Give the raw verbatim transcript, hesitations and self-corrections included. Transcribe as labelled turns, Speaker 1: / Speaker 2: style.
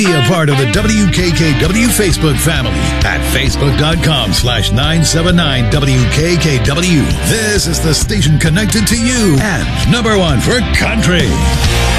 Speaker 1: Be a part of the W K K W Facebook family at facebook.com slash 979 WKKW. This is the station connected to you and number one for country.